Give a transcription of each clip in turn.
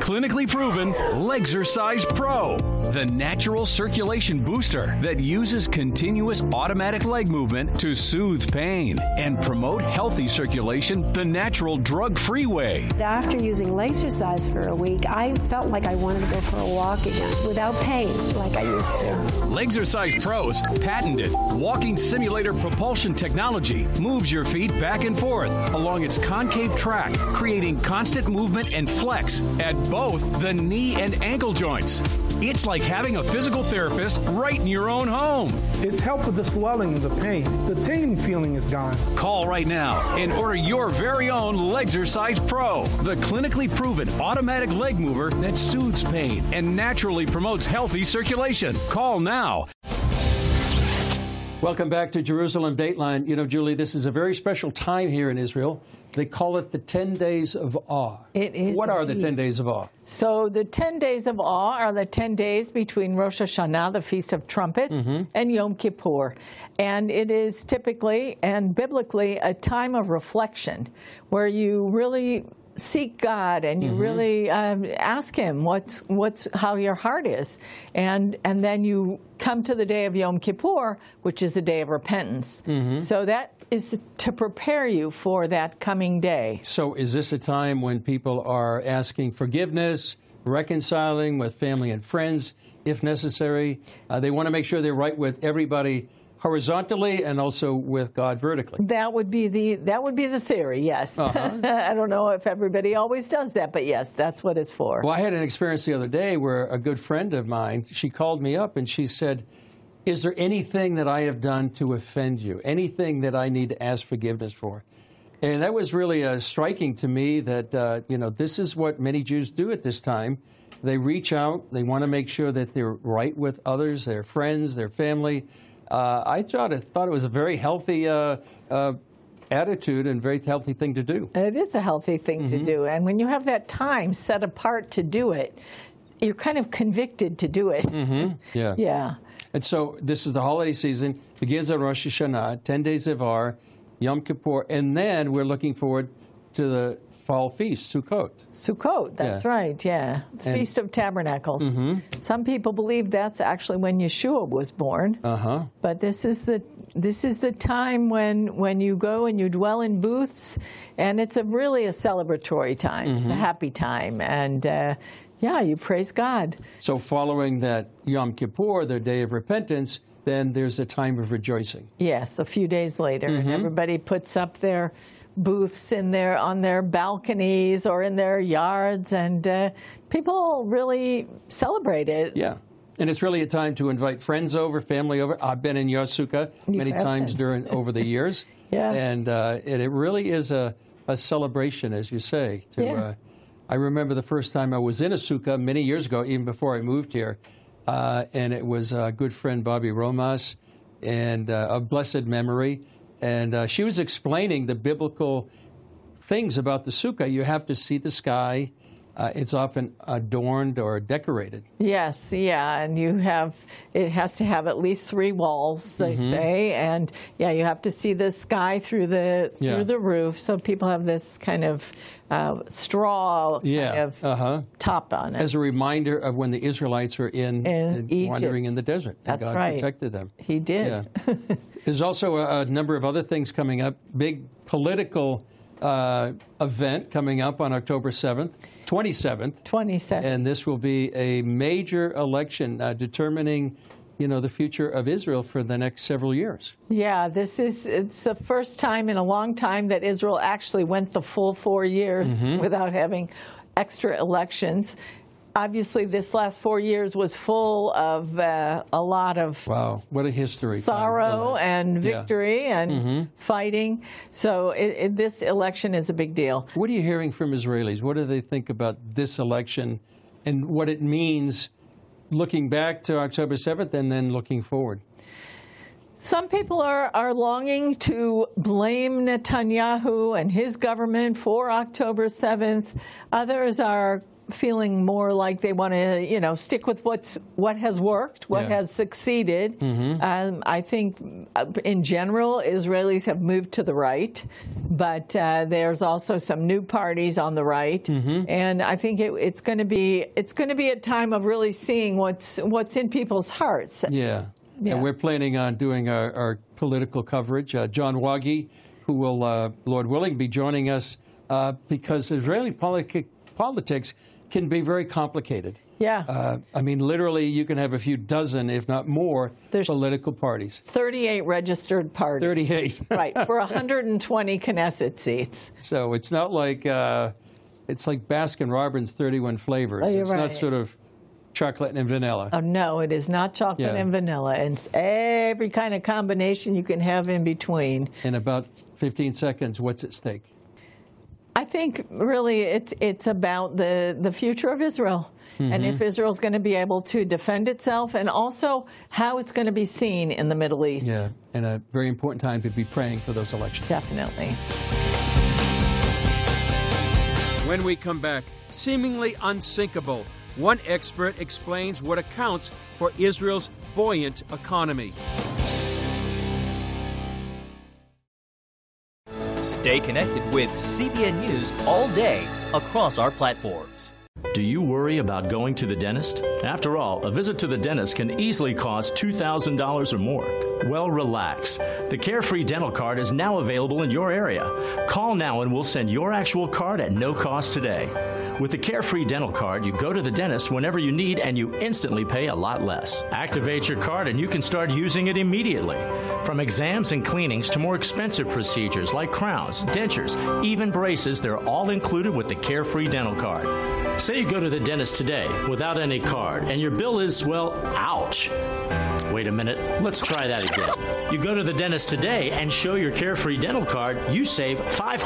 clinically proven Legzercise Pro, the natural circulation booster that uses continuous automatic leg movement to soothe pain and promote healthy circulation the natural drug-free way. After using Legzercise for a week, I felt like I wanted to go for a walk again without pain like I used to. Legzercise Pro's patented walking simulator propulsion technology moves your feet back and forth along its concave track, creating constant movement and flex at both the knee and ankle joints. It's like having a physical therapist right in your own home. It's helped with the swelling and the pain. The tingling feeling is gone. Call right now and order your very own Legzercise Pro, the clinically proven automatic leg mover that soothes pain and naturally promotes healthy circulation. Call now. Welcome back to Jerusalem Dateline. You know, Julie, this is a very special time here in Israel. They call it the 10 Days of Awe. It is. What are the 10 Days of Awe? So the 10 Days of Awe are the 10 days between Rosh Hashanah, the Feast of Trumpets, and Yom Kippur. And it is typically and biblically a time of reflection where you really seek God and you really ask Him how your heart is, and then you come to the day of Yom Kippur, which is the day of repentance. So that is to prepare you for that coming day. So is this a time when people are asking forgiveness, reconciling with family and friends, if necessary? They want to make sure they're right with everybody horizontally and also with God vertically. That would be the theory, yes. I don't know if everybody always does that, but yes, that's what it's for. Well, I had an experience the other day where a good friend of mine, she called me up and she said, is there anything that I have done to offend you? Anything that I need to ask forgiveness for? And that was really striking to me that, this is what many Jews do at this time. They reach out. They want to make sure that they're right with others, their friends, their family. I thought it was a very healthy attitude and very healthy thing to do. It is a healthy thing to do. And when you have that time set apart to do it, you're kind of convicted to do it. Yeah. Yeah. And so this is the holiday season, begins on Rosh Hashanah, 10 days of Awe, Yom Kippur, and then we're looking forward to the fall feast, Sukkot. Sukkot, that's right, yeah. The Feast of Tabernacles. Some people believe that's actually when Yeshua was born. But this is the time when you go and you dwell in booths, and it's really a celebratory time. It's a happy time, and you praise God. So following that Yom Kippur, their day of repentance, then there's a time of rejoicing. Yes, a few days later, and everybody puts up their booths on their balconies or in their yards, and people really celebrate it. Yeah. And it's really a time to invite friends over, family over. I've been in your sukkah many times over the years. And it really is a celebration, as you say. I remember the first time I was in a sukkah many years ago, even before I moved here, and it was a good friend, Bobby Romas, and of blessed memory. And she was explaining the biblical things about the sukkah. You have to see the sky. It's often adorned or decorated. Yes, yeah, and it has to have at least 3 walls, they say, and you have to see the sky through the roof. So people have this kind of straw kind of top on it. As a reminder of when the Israelites were wandering in the desert. That's God right. protected them. He did. Yeah. There's also a number of other things coming up. Big political event coming up on October 27th. And this will be a major election determining, the future of Israel for the next several years. Yeah, it's the first time in a long time that Israel actually went the full 4 years without having extra elections. Obviously, this last 4 years was full of a lot of what a history! Sorrow and victory and fighting. So this election is a big deal. What are you hearing from Israelis? What do they think about this election and what it means looking back to October 7th and then looking forward? Some people are longing to blame Netanyahu and his government for October 7th. Others are feeling more like they want to, stick with what has worked, what has succeeded. I think, in general, Israelis have moved to the right, but there's also some new parties on the right, and I think it's going to be a time of really seeing what's in people's hearts. Yeah. And we're planning on doing our political coverage. John Wagi, who will, Lord willing, be joining us because Israeli politics can be very complicated. Yeah. I mean, literally, you can have a few dozen, if not more, political parties. 38 registered parties. 38. Right, for 120 Knesset seats. So it's not like, it's like Baskin-Robbins 31 flavors. Oh, it's not sort of chocolate and vanilla. Oh, no, it is not chocolate and vanilla. It's every kind of combination you can have in between. In about 15 seconds, what's at stake? I think really it's about the future of Israel and if Israel's going to be able to defend itself and also how it's going to be seen in the Middle East. Yeah, and a very important time to be praying for those elections. Definitely. When we come back, seemingly unsinkable, one expert explains what accounts for Israel's buoyant economy. Stay connected with CBN News all day across our platforms. Do you worry about going to the dentist? After all, a visit to the dentist can easily cost $2,000 or more. Well, relax. The Carefree Dental Card is now available in your area. Call now and we'll send your actual card at no cost today. With the Carefree Dental Card, you go to the dentist whenever you need and you instantly pay a lot less. Activate your card and you can start using it immediately. From exams and cleanings to more expensive procedures like crowns, dentures, even braces, they're all included with the Carefree Dental Card. Say you go to the dentist today without any card and your bill is, well, ouch. Wait a minute, let's try that again. You go to the dentist today and show your Carefree Dental Card, you save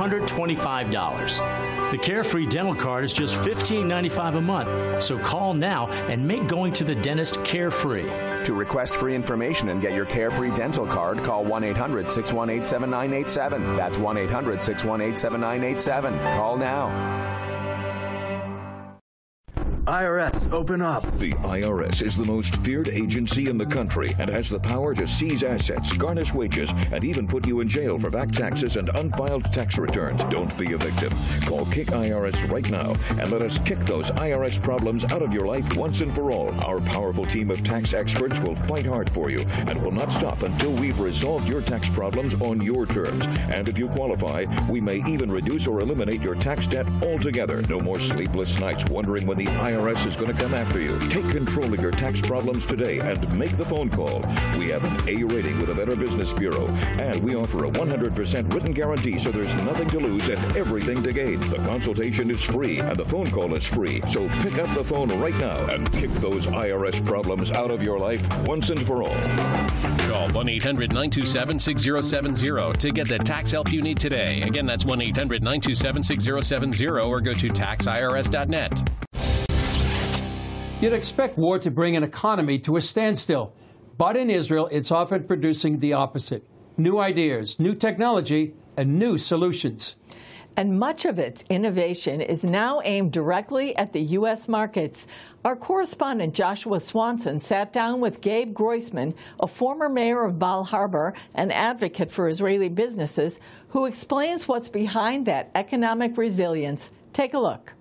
$525. The Carefree Dental Card is just $15.95 a month, so call now and make going to the dentist carefree. To request free information and get your Carefree Dental Card, call 1-800-618-7987. That's 1-800-618-7987. Call now. IRS, open up. The IRS is the most feared agency in the country and has the power to seize assets, garnish wages, and even put you in jail for back taxes and unfiled tax returns. Don't be a victim. Call Kick IRS right now and let us kick those IRS problems out of your life once and for all. Our powerful team of tax experts will fight hard for you and will not stop until we've resolved your tax problems on your terms. And if you qualify, we may even reduce or eliminate your tax debt altogether. No more sleepless nights wondering when the IRS is going to come after you. Take control of your tax problems today and make the phone call. We have an A rating with the Better Business Bureau, and we offer a 100% written guarantee, so there's nothing to lose and everything to gain. The consultation is free, and the phone call is free. So pick up the phone right now and kick those IRS problems out of your life once and for all. Call 1-800-927-6070 to get the tax help you need today. Again, that's 1-800-927-6070 or go to taxirs.net. You'd expect war to bring an economy to a standstill. But in Israel, it's often producing the opposite. New ideas, new technology, and new solutions. And much of its innovation is now aimed directly at the U.S. markets. Our correspondent Joshua Swanson sat down with Gabe Groisman, a former mayor of Bal Harbour and advocate for Israeli businesses, who explains what's behind that economic resilience. Take a look.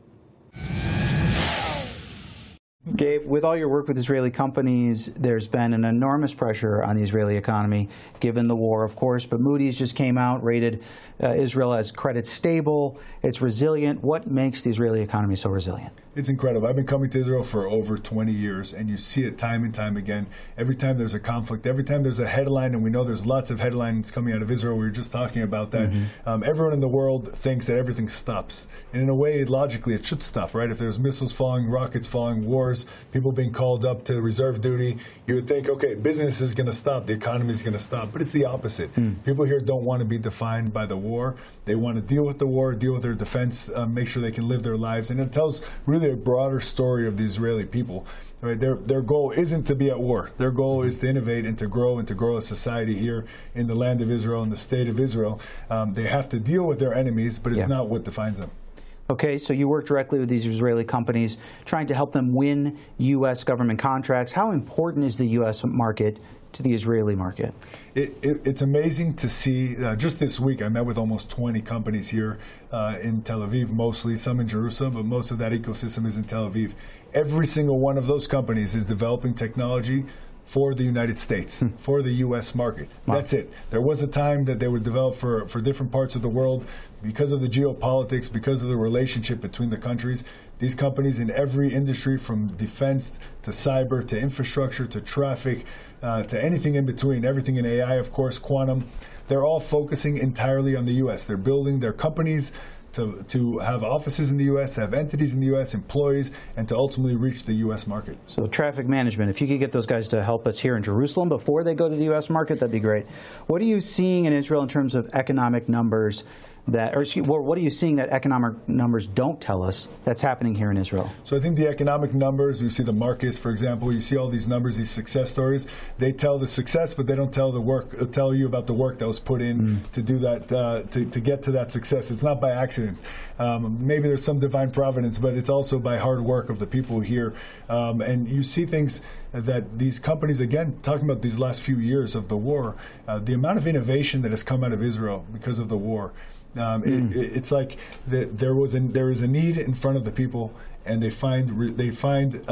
Gabe, with all your work with Israeli companies, there's been an enormous pressure on the Israeli economy, given the war, of course. But Moody's just came out, rated Israel as credit stable. It's resilient. What makes the Israeli economy so resilient? It's incredible. I've been coming to Israel for over 20 years, and you see it time and time again. Every time there's a conflict, every time there's a headline, and we know there's lots of headlines coming out of Israel. We were just talking about that. Everyone in the world thinks that everything stops. And in a way, logically, it should stop, right? If there's missiles falling, rockets falling, wars, people being called up to reserve duty, you would think, okay, business is going to stop, the economy is going to stop. But it's the opposite. People here don't want to be defined by the war. They want to deal with the war, deal with their defense, make sure they can live their lives. And it tells really a broader story of the Israeli people. Right? Their goal isn't to be at war. Their goal is to innovate and to grow a society here in the land of Israel, in the state of Israel. They have to deal with their enemies, but it's not what defines them. Okay, so you work directly with these Israeli companies, trying to help them win U.S. government contracts. How important is the U.S. market to the Israeli market? It's amazing to see. Just this week, I met with almost 20 companies here in Tel Aviv, mostly, some in Jerusalem, but most of that ecosystem is in Tel Aviv. Every single one of those companies is developing technology for the United States, for the U.S. market. Wow. That's it. There was a time that they would develop for different parts of the world because of the geopolitics, because of the relationship between the countries. These companies in every industry, from defense to cyber to infrastructure to traffic to anything in between, everything in AI, of course, quantum, they're all focusing entirely on the U.S. They're building their companies to have offices in the U.S., to have entities in the U.S., employees, and to ultimately reach the U.S. market. So traffic management, if you could get those guys to help us here in Jerusalem before they go to the U.S. market, that'd be great. What are you seeing in Israel in terms of economic numbers what are you seeing that economic numbers don't tell us that's happening here in Israel? So I think the economic numbers, you see the markets, for example, you see all these numbers, these success stories, they tell the success, but they don't tell tell you about the work that was put in to do that, to get to that success. It's not by accident. Maybe there's some divine providence, but it's also by hard work of the people here. And you see things that these companies, again, talking about these last few years of the war, the amount of innovation that has come out of Israel because of the war. It's like there is a need in front of the people, and they find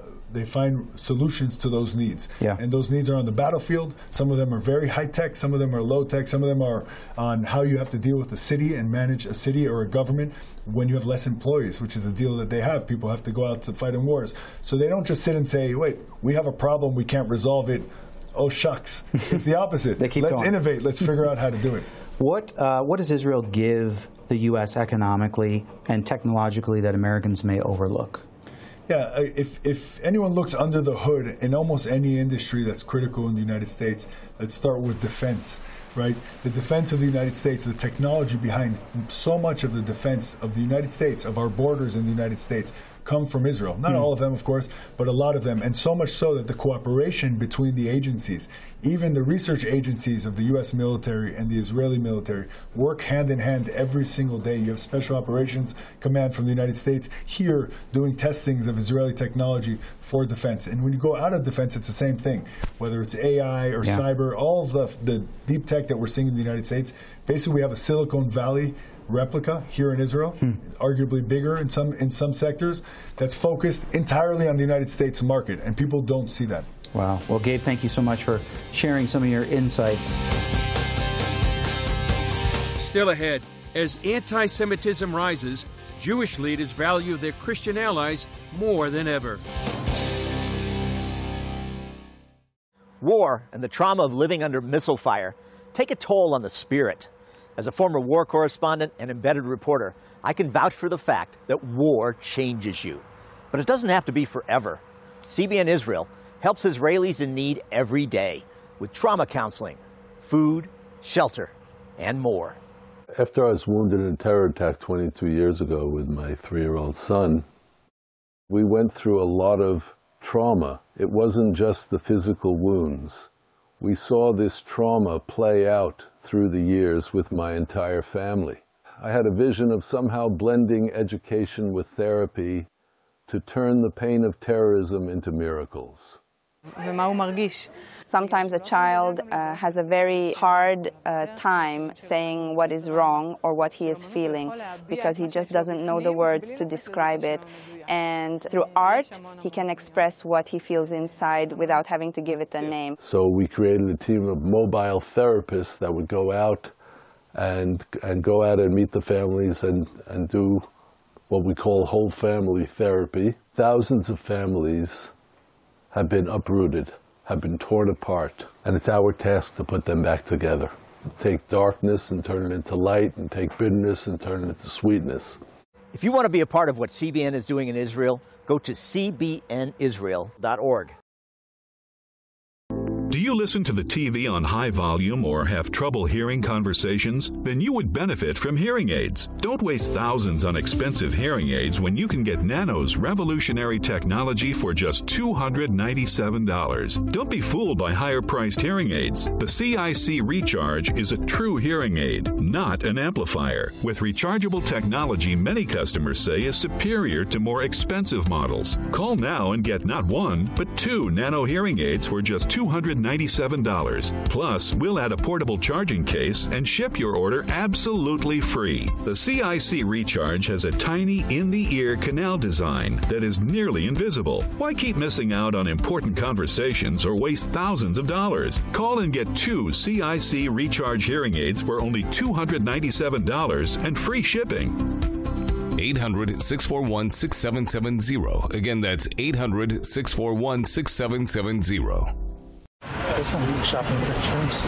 solutions to those needs. Yeah. And those needs are on the battlefield. Some of them are very high tech. Some of them are low tech. Some of them are on how you have to deal with a city and manage a city or a government when you have less employees, which is a deal that they have. People have to go out to fight in wars. So they don't just sit and say, wait, we have a problem, we can't resolve it. Oh, shucks. It's the opposite. Let's going. Innovate. Let's figure out how to do it. What does Israel give the U.S. economically and technologically that Americans may overlook? Yeah, if anyone looks under the hood in almost any industry that's critical in the United States, let's start with defense, right? The defense of the United States, the technology behind so much of the defense of the United States, of our borders in the United States, come from Israel. Not all of them, of course, but a lot of them. And so much so that the cooperation between the agencies, even the research agencies of the U.S. military and the Israeli military, work hand in hand every single day. You have Special Operations Command from the United States here doing testings of Israeli technology for defense. And when you go out of defense, it's the same thing. Whether it's AI or cyber, all of the deep tech that we're seeing in the United States, basically we have a Silicon Valley replica here in Israel, arguably bigger in some sectors, that's focused entirely on the United States market, and people don't see that. Wow. Well, Gabe, thank you so much for sharing some of your insights. Still ahead, as anti-Semitism rises, Jewish leaders value their Christian allies more than ever. War and the trauma of living under missile fire take a toll on the spirit. As a former war correspondent and embedded reporter, I can vouch for the fact that war changes you. But it doesn't have to be forever. CBN Israel helps Israelis in need every day with trauma counseling, food, shelter, and more. After I was wounded in a terror attack 22 years ago with my 3-year-old son, we went through a lot of trauma. It wasn't just the physical wounds. We saw this trauma play out through the years with my entire family. I had a vision of somehow blending education with therapy to turn the pain of terrorism into miracles. Sometimes a child has a very hard time saying what is wrong or what he is feeling because he just doesn't know the words to describe it. And through art, he can express what he feels inside without having to give it a name. So we created a team of mobile therapists that would go out and meet the families and do what we call whole family therapy. Thousands of families have been uprooted, have been torn apart, and it's our task to put them back together. To take darkness and turn it into light, and take bitterness and turn it into sweetness. If you want to be a part of what CBN is doing in Israel, go to cbnisrael.org. Do you you listen to the TV on high volume or have trouble hearing conversations? Then you would benefit from hearing aids. Don't waste thousands on expensive hearing aids when you can get Nano's revolutionary technology for just $297. Don't be fooled by higher-priced hearing aids. The CIC Recharge is a true hearing aid, not an amplifier. With rechargeable technology, many customers say is superior to more expensive models. Call now and get not one, but 2 Nano hearing aids for just $297. Plus, we'll add a portable charging case and ship your order absolutely free. The CIC Recharge has a tiny in-the-ear canal design that is nearly invisible. Why keep missing out on important conversations or waste thousands of dollars? Call and get 2 CIC Recharge hearing aids for only $297 and free shipping. 800-641-6770. Again, that's 800-641-6770. Guess I'm shopping for insurance.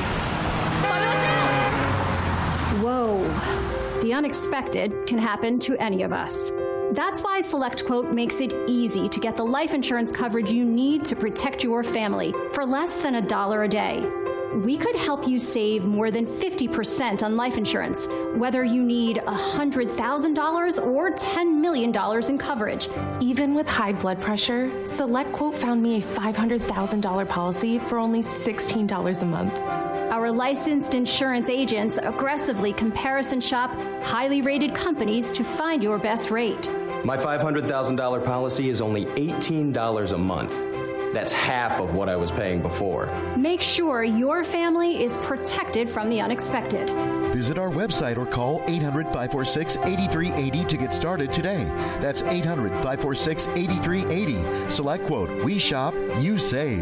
Whoa. The unexpected can happen to any of us. That's why SelectQuote makes it easy to get the life insurance coverage you need to protect your family for less than $1 a day. We could help you save more than 50% on life insurance, whether you need $100,000 or $10 million in coverage. Even with high blood pressure, SelectQuote found me a $500,000 policy for only $16 a month. Our licensed insurance agents aggressively comparison shop highly rated companies to find your best rate. My $500,000 policy is only $18 a month. That's half of what I was paying before. Make sure your family is protected from the unexpected. Visit our website or call 800-546-8380 to get started today. That's 800-546-8380. SelectQuote. We shop, you save.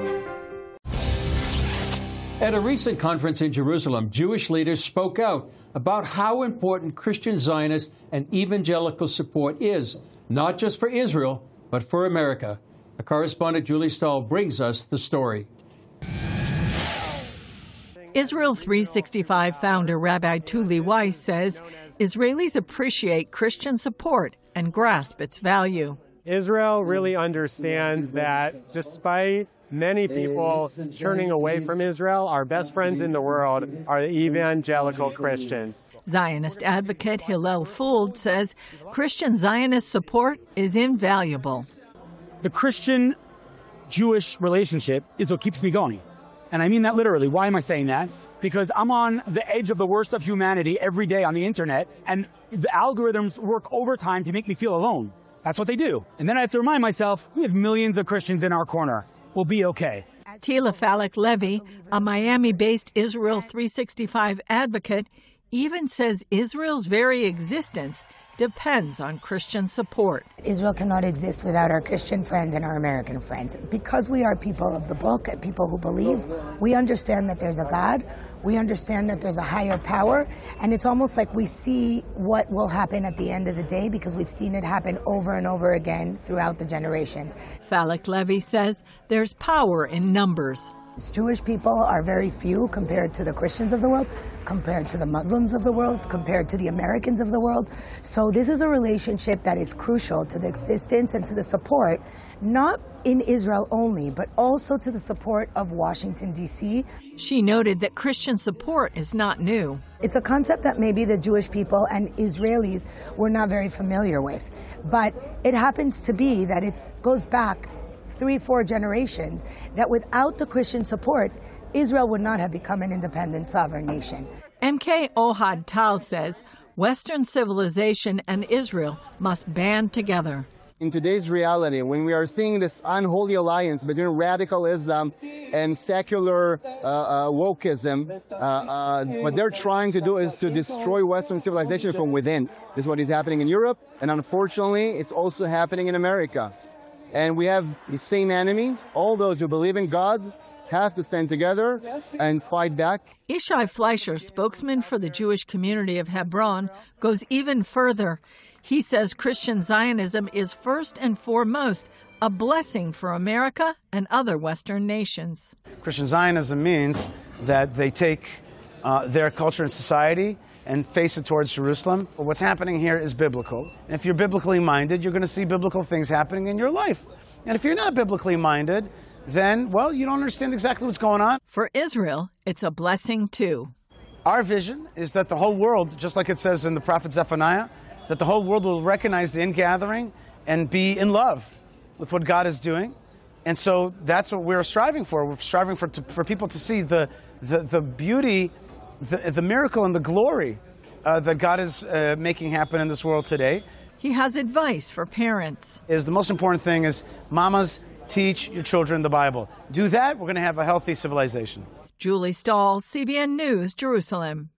At a recent conference in Jerusalem, Jewish leaders spoke out about how important Christian Zionist and evangelical support is, not just for Israel, but for America. Our correspondent Julie Stahl brings us the story. Israel 365 founder Rabbi Tuli Weiss says Israelis appreciate Christian support and grasp its value. Israel really understands that despite many people turning away from Israel, our best friends in the world are the evangelical Christians. Zionist advocate Hillel Fuld says Christian Zionist support is invaluable. The Christian-Jewish relationship is what keeps me going. And I mean that literally. Why am I saying that? Because I'm on the edge of the worst of humanity every day on the internet, and the algorithms work overtime to make me feel alone. That's what they do. And then I have to remind myself, we have millions of Christians in our corner. We'll be okay. Tila Falak Levy, a Miami-based Israel 365 advocate, even says Israel's very existence depends on Christian support. Israel cannot exist without our Christian friends and our American friends. Because we are people of the book and people who believe, we understand that there's a God, we understand that there's a higher power, and it's almost like we see what will happen at the end of the day because we've seen it happen over and over again throughout the generations. Falak Levy says there's power in numbers. Jewish people are very few compared to the Christians of the world, compared to the Muslims of the world, compared to the Americans of the world. So this is a relationship that is crucial to the existence and to the support, not in Israel only, but also to the support of Washington, D.C. She noted that Christian support is not new. It's a concept that maybe the Jewish people and Israelis were not very familiar with, but it happens to be that it goes back 3-4 generations, that without the Christian support, Israel would not have become an independent sovereign nation. MK Ohad Tal says Western civilization and Israel must band together. In today's reality, when we are seeing this unholy alliance between radical Islam and secular wokeism, what they're trying to do is to destroy Western civilization from within. This is what is happening in Europe, and unfortunately, it's also happening in America. And we have the same enemy. All those who believe in God have to stand together and fight back. Ishai Fleischer, spokesman for the Jewish community of Hebron, goes even further. He says Christian Zionism is first and foremost a blessing for America and other Western nations. Christian Zionism means that they take their culture and society and face it towards Jerusalem. But what's happening here is biblical. And if you're biblically minded, you're going to see biblical things happening in your life. And if you're not biblically minded, then, well, you don't understand exactly what's going on. For Israel, it's a blessing too. Our vision is that the whole world, just like it says in the prophet Zephaniah, that the whole world will recognize the ingathering and be in love with what God is doing. And so that's what we're striving for. We're striving for people to see the beauty, the miracle, and the glory that God is making happen in this world today. He has advice for parents. The most important thing is, mamas, teach your children the Bible. Do that, we're going to have a healthy civilization. Julie Stahl, CBN News, Jerusalem.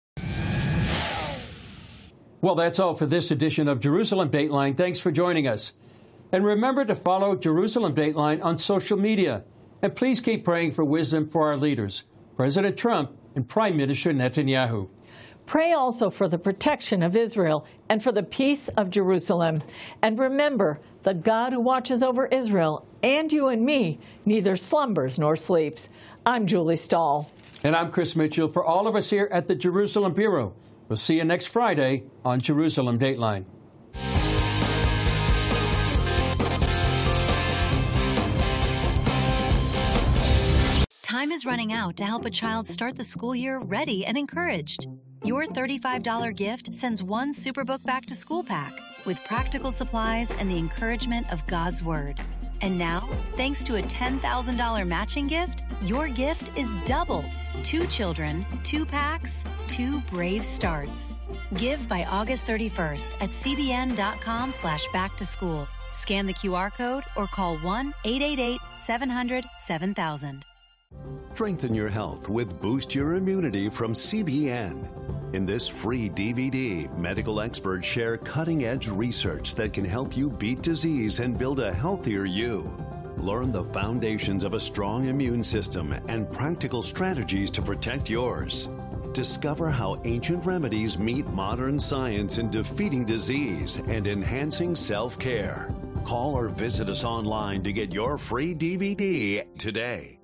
Well, that's all for this edition of Jerusalem Dateline. Thanks for joining us. And remember to follow Jerusalem Dateline on social media. And please keep praying for wisdom for our leaders, President Trump and Prime Minister Netanyahu. Pray also for the protection of Israel and for the peace of Jerusalem. And remember, the God who watches over Israel and you and me neither slumbers nor sleeps. I'm Julie Stahl. And I'm Chris Mitchell. For all of us here at the Jerusalem Bureau, we'll see you next Friday on Jerusalem Dateline. Time is running out to help a child start the school year ready and encouraged. Your $35 gift sends one Superbook Back to School pack with practical supplies and the encouragement of God's Word. And now, thanks to a $10,000 matching gift, your gift is doubled. 2 children, 2 packs, 2 brave starts. Give by August 31st at cbn.com/backtoschool. Scan the QR code or call 1-888-700-7000. Strengthen your health with Boost Your Immunity from CBN. In this free DVD, medical experts share cutting-edge research that can help you beat disease and build a healthier you. Learn the foundations of a strong immune system and practical strategies to protect yours. Discover how ancient remedies meet modern science in defeating disease and enhancing self-care. Call or visit us online to get your free DVD today.